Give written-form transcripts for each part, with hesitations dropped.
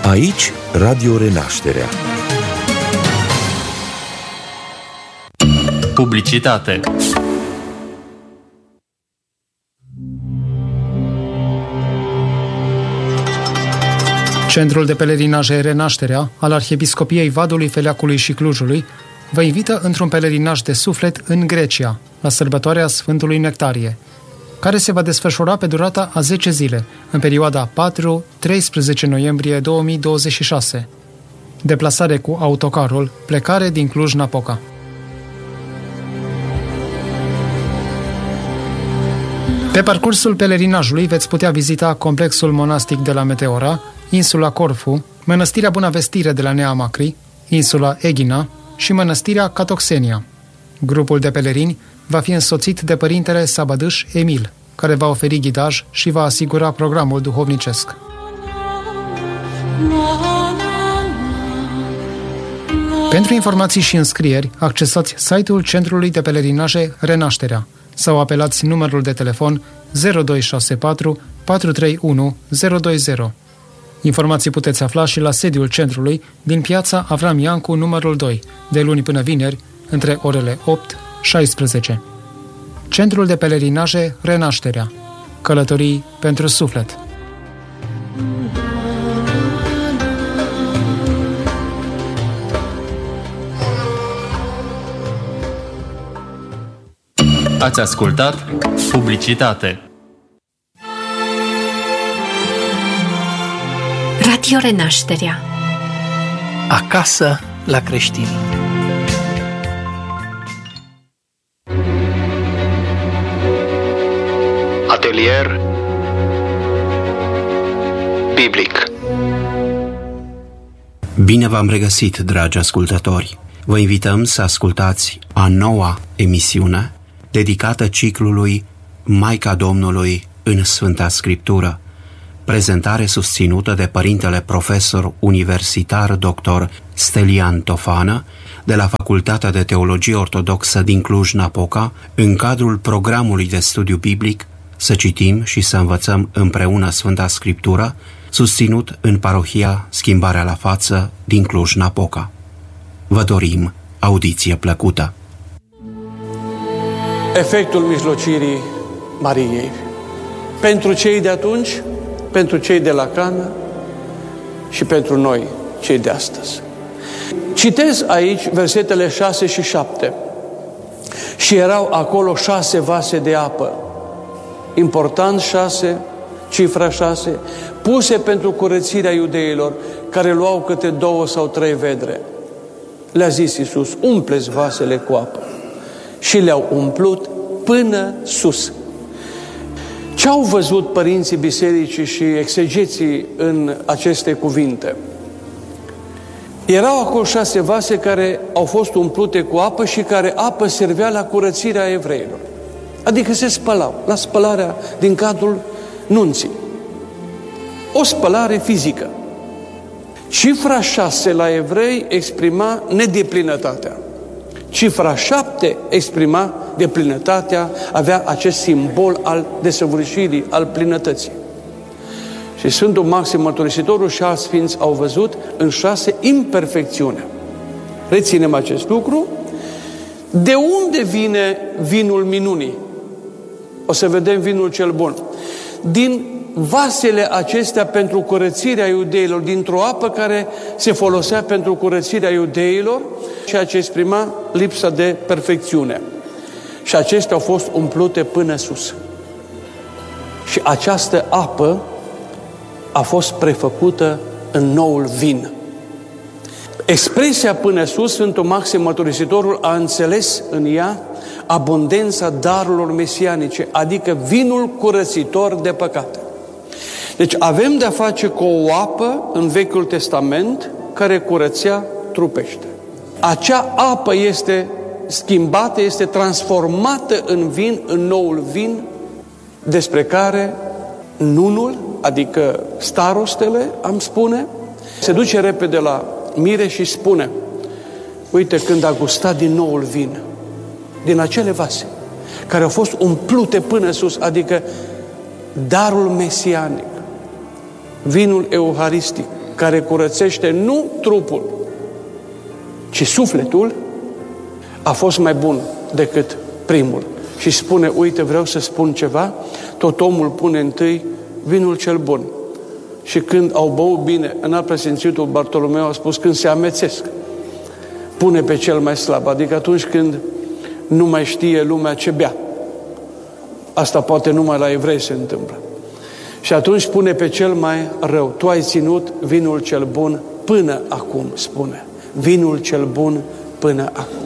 Aici, Radio Renașterea. Publicitate. Centrul de pelerinaj Renașterea al Arhiepiscopiei Vadului, Feleacului și Clujului vă invită într-un pelerinaj de suflet în Grecia, la sărbătoarea Sfântului Nectarie, care se va desfășura pe durata a 10 zile, în perioada 4-13 noiembrie 2026. Deplasare cu autocarul, plecare din Cluj-Napoca. Pe parcursul pelerinajului veți putea vizita complexul monastic de la Meteora, insula Corfu, mănăstirea Bunăvestire de la Nea Macri, insula Eghina și mănăstirea Catoxenia. Grupul de pelerini va fi însoțit de părintele Sabadâș Emil, care va oferi ghidaj și va asigura programul duhovnicesc. Pentru informații și înscrieri, accesați site-ul Centrului de Pelerinaje Renașterea sau apelați numărul de telefon 0264 431 020. Informații puteți afla și la sediul centrului din piața Avram Iancu numărul 2, de luni până vineri, între orele 8-16. Centrul de Pelerinaje Renașterea. Călătorii pentru suflet. Ați ascultat Publicitate. Radio Renașterea. Acasă la creștini. Atelier biblic. Bine v-am regăsit, dragi ascultători! Vă invităm să ascultați a noua emisiune dedicată ciclului Maica Domnului în Sfânta Scriptură, prezentare susținută de părintele profesor universitar dr. Stelian Tofană de la Facultatea de Teologie Ortodoxă din Cluj-Napoca, în cadrul programului de studiu biblic Să citim și să învățăm împreună Sfânta Scriptură, susținut în parohia Schimbarea la Față din Cluj-Napoca. Vă dorim audiție plăcută. Efectul mijlocirii Mariei. Pentru cei de atunci, pentru cei de la Cana și pentru noi, cei de astăzi. Citez aici versetele 6 și 7. Și erau acolo 6 vase de apă. Important 6, cifra 6, puse pentru curățirea iudeilor, care luau câte 2 sau 3 vedre. Le-a zis Iisus, umpleți vasele cu apă. Și le-au umplut până sus. Ce au văzut părinții bisericii și exegeții în aceste cuvinte? Erau acolo 6 vase care au fost umplute cu apă și care apă servea la curățirea evreilor. Adică se spălau, la spălarea din cadrul nunții. O spălare fizică. Cifra 6 la evrei exprima nedeplinătatea. Cifra 7 exprima deplinătatea, avea acest simbol al desăvârșirii, al plinătății. Și Sfântul Maxim Mărturisitorul și alți sfinți au văzut în 6 imperfecțiunea. Reținem acest lucru. De unde vine vinul minunii? O să vedem vinul cel bun. Din vasele acestea pentru curățirea iudeilor, dintr-o apă care se folosea pentru curățirea iudeilor, ceea ce exprima lipsa de perfecțiune. Și acestea au fost umplute până sus. Și această apă a fost prefăcută în noul vin. Expresia până sus, Sfântul Maxim Mărturisitorul a înțeles în ea abundența darurilor mesianice, adică vinul curățitor de păcate. Deci avem de-a face cu o apă în Vechiul Testament care curățea trupește. Acea apă este schimbată, este transformată în vin, în noul vin, despre care nunul, adică starostele, am spune, se duce repede la mire și spune: uite, când a gustat din noul vin, din acele vase care au fost umplute până sus, adică darul mesianic, vinul euharistic, care curățește nu trupul, ci sufletul, a fost mai bun decât primul. Și spune, uite, vreau să spun ceva, tot omul pune întâi vinul cel bun. Și când au băut bine, înalt preasfințitul Bartolomeu a spus, când se amețesc, pune pe cel mai slab, adică atunci când nu mai știe lumea ce bea. Asta poate numai la evrei se întâmplă. Și atunci pune pe cel mai rău. Tu ai ținut vinul cel bun până acum, spune. Vinul cel bun până acum.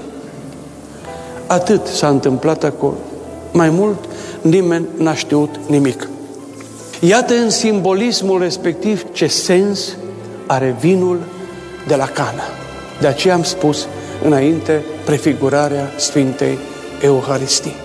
Atât s-a întâmplat acolo. Mai mult, nimeni n-a știut nimic. Iată în simbolismul respectiv ce sens are vinul de la Cana. De aceea am spus înainte prefigurarea Sfintei Euharistii.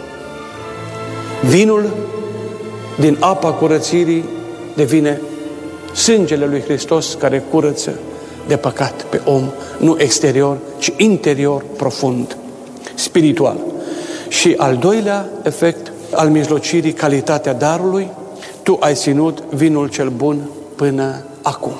Vinul din apa curățirii devine sângele lui Hristos care curăță de păcat pe om, nu exterior, ci interior, profund, spiritual. Și al doilea efect al mijlocirii, calitatea darului, tu ai ținut vinul cel bun până acum.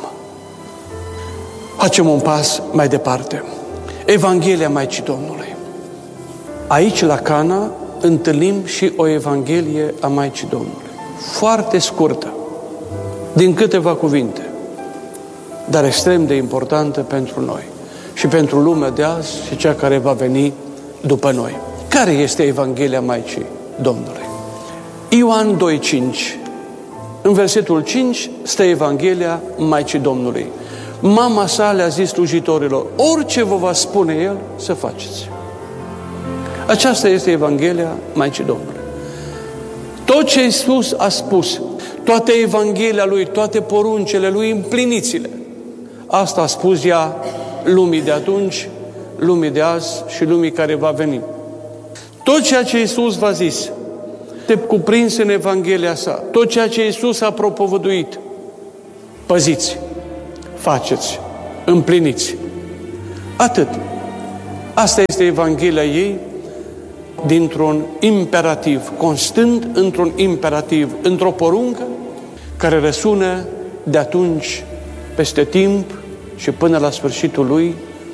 Facem un pas mai departe. Evanghelia Maicii Domnului. Aici, la Cana, întâlnim și o Evanghelie a Maicii Domnului. Foarte scurtă, din câteva cuvinte, dar extrem de importantă pentru noi și pentru lumea de azi și cea care va veni după noi. Care este Evanghelia Maicii Domnului? Ioan 2,5. În versetul 5 stă Evanghelia Maicii Domnului. Mama sa le-a zis slujitorilor, orice vă va spune El, să faceți. Aceasta este Evanghelia Maicii Domnului. Tot ce Iisus a spus, toată Evanghelia Lui, toate poruncele Lui, împliniți-le. Asta a spus ea lumii de atunci, lumii de azi și lumii care va veni. Tot ceea ce Iisus v-a zis, te cuprins în Evanghelia sa, tot ceea ce Iisus a propovăduit, păziți, faceți, împliniți. Atât. Asta este Evanghelia ei, dintr-un imperativ, constând într-un imperativ, într-o poruncă care răsună de atunci peste timp și până la sfârșitul lui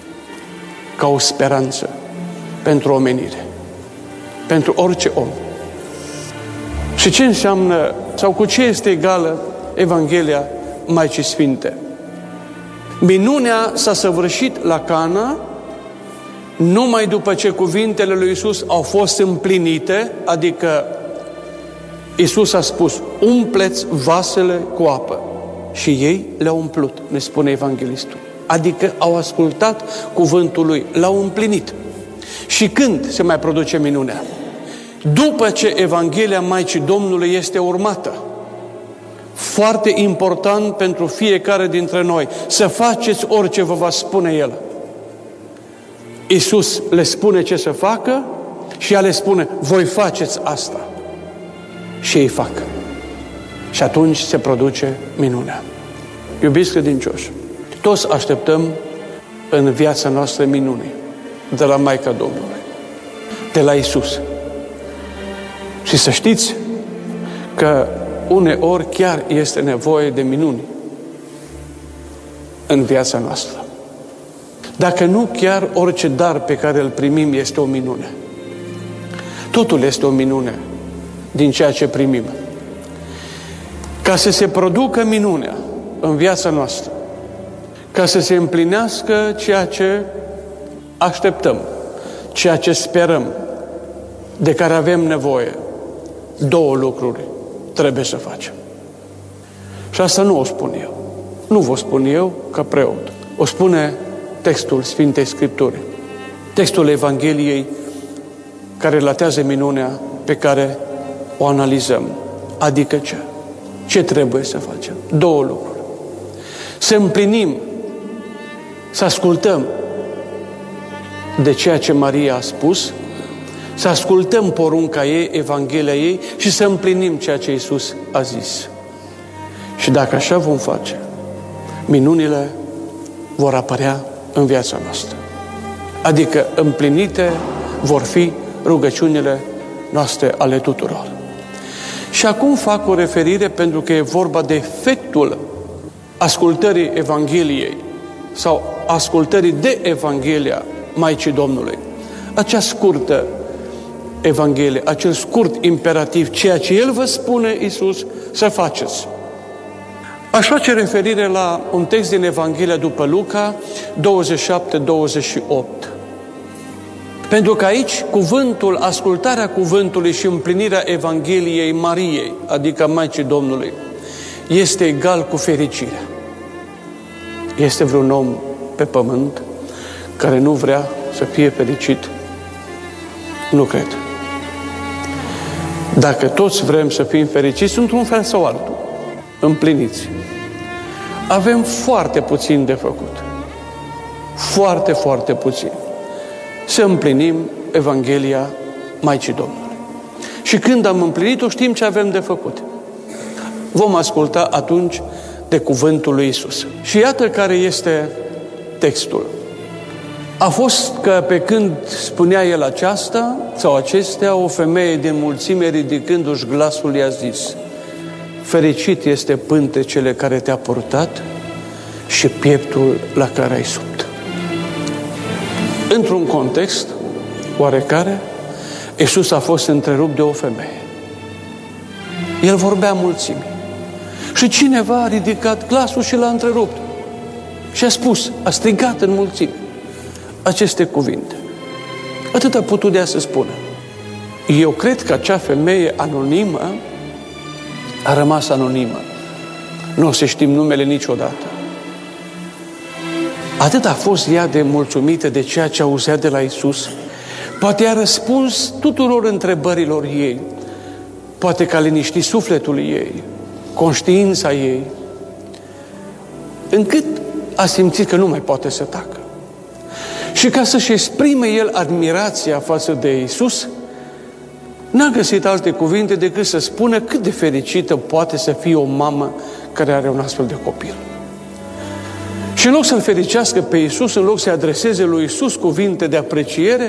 ca o speranță pentru omenire, pentru orice om. Și ce înseamnă, sau cu ce este egală Evanghelia Maicii Sfinte? Minunea s-a săvârșit la Cana numai după ce cuvintele lui Iisus au fost împlinite, adică Iisus a spus, umpleți vasele cu apă. Și ei le-au umplut, ne spune evanghelistul. Adică au ascultat cuvântul lui, l-au împlinit. Și când se mai produce minunea? După ce Evanghelia Maicii Domnului este urmată. Foarte important pentru fiecare dintre noi, să faceți orice vă va spune El. Iisus le spune ce să facă și ea le spune, voi faceți asta. Și ei fac. Și atunci se produce minunea. Iubiți credincioși, toți așteptăm în viața noastră minuni de la Maica Domnului, de la Iisus. Și să știți că uneori chiar este nevoie de minuni în viața noastră. Dacă nu, chiar orice dar pe care îl primim este o minune. Totul este o minune din ceea ce primim. Ca să se producă minunea în viața noastră, ca să se împlinească ceea ce așteptăm, ceea ce sperăm, de care avem nevoie, două lucruri trebuie să facem. Și asta nu o spun eu. Nu vă spun eu ca preot. O spune textul Sfintei Scripturi, textul Evangheliei care relatează minunea pe care o analizăm. Adică ce? Ce trebuie să facem? Două lucruri. Să împlinim, să ascultăm de ceea ce Maria a spus, să ascultăm porunca ei, Evanghelia ei și să împlinim ceea ce Iisus a zis. Și dacă așa vom face, minunile vor apărea în viața noastră. Adică împlinite vor fi rugăciunile noastre ale tuturor. Și acum fac o referire pentru că e vorba de efectul ascultării Evangheliei sau ascultării de Evanghelia Maicii Domnului. Acea scurtă Evanghelie, acel scurt imperativ, ceea ce El vă spune, Iisus, să faceți. Aș face referire la un text din Evanghelia după Luca 27-28. Pentru că aici cuvântul, ascultarea cuvântului și împlinirea Evangheliei Mariei, adică Maicii Domnului, este egal cu fericirea. Este vreun om pe pământ care nu vrea să fie fericit? Nu cred. Dacă toți vrem să fim fericiți, într-un fel sau altul, împliniți, avem foarte puțin de făcut. Foarte, foarte puțin. Să împlinim Evanghelia Maicii Domnului. Și când am împlinit-o, știm ce avem de făcut. Vom asculta atunci de cuvântul lui Iisus. Și iată care este textul. A fost că pe când spunea el aceasta sau acestea, o femeie din mulțime, ridicându-și glasul, i-a zis: fericit este pântecele care te-a purtat și pieptul la care ai subt. Într-un context oarecare, Iisus a fost întrerupt de o femeie. El vorbea mulțimii. Și cineva a ridicat glasul și l-a întrerupt. Și a spus, a strigat în mulțime aceste cuvinte. Atât a putut ea să spună. Eu cred că acea femeie anonimă a rămas anonimă. Nu o să știm numele niciodată. Atât a fost ea de mulțumită de ceea ce auzea de la Iisus. Poate a răspuns tuturor întrebărilor ei. Poate că a liniștit sufletul ei, conștiința ei, încât a simțit că nu mai poate să tacă. Și ca să-și exprime el admirația față de Iisus, n-a găsit alte cuvinte decât să spună cât de fericită poate să fie o mamă care are un astfel de copil. Și în loc să-L fericească pe Iisus, în loc să-i adreseze lui Iisus cuvinte de apreciere,